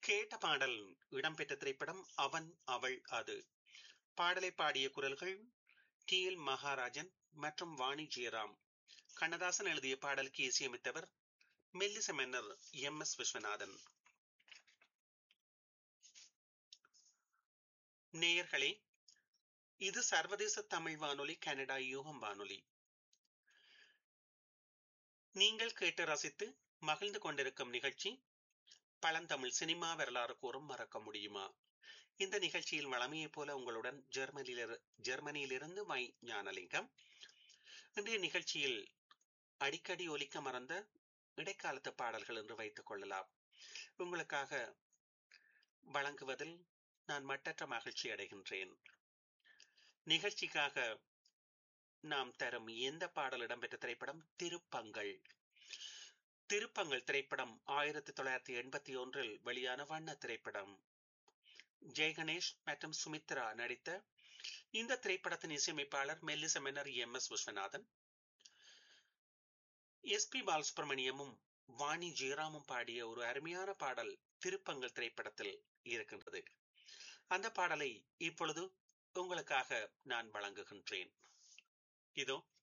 கேட்ட பாடல் இடம்பெற்ற திரைப்படம் அவன் அவள் அது. பாடலை பாடிய குரல்கள் டி எல் மகாராஜன் மற்றும் வாணி ஜெயராம். கண்ணதாசன் எழுதிய பாடலுக்கு இசையமைத்தவர் மெல்லிச மன்னர் எம் எஸ் விஸ்வநாதன். நேயர்களே, இது சர்வதேச தமிழ் வானொலி, கனடா யூகம் வானொலி. நீங்கள் கேட்டு ரசித்து மகிழ்ந்து கொண்டிருக்கும் நிகழ்ச்சி பழந்தமிழ் சினிமா வரலாறு கூறும் மறக்க முடியுமா. இந்த நிகழ்ச்சியில் வளமையைப் போல உங்களுடன் ஜெர்மனியிலிருந்து மை ஞானலிங்கம். இன்றைய நிகழ்ச்சியில் அடிக்கடி ஒலிக்க மறந்த இடைக்காலத்து பாடல்கள் என்று வைத்துக் கொள்ளலாம். உங்களுக்காக வழங்குவதில் நான் மட்டற்ற மகிழ்ச்சி அடைகின்றேன். நிகழ்ச்சிக்காக நாம் தரும் எந்த பாடல் இடம்பெற்ற திரைப்படம் திருப்பங்கள். திருப்பங்கள் திரைப்படம் 1981 வெளியான வண்ண திரைப்படம். ஜெய்கணேஷ் மற்றும் சுமித்ரா நடித்த இந்த திரைப்படத்தின் இசையமைப்பாளர் மெல்லிச மன்னர் M S Viswanathan. S B பாலசுப்ரமணியமும் Vani ஜெயராமும் பாடிய ஒரு அருமையான பாடல் திருப்பங்கள் திரைப்படத்தில் இருக்கின்றது. அந்த பாடலை இப்பொழுது உங்களுக்காக நான் வழங்குகின்றேன். இதோ